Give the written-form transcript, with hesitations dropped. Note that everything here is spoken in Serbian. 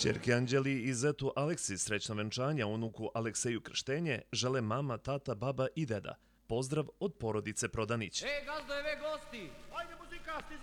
Ćerki Anđeli i zetu Aleksi srećno venčanja, unuku Alekseju krštenje, žele mama, tata, baba i deda. Pozdrav od porodice Prodanić. Gazdojeve gosti! Ajde muzikasti,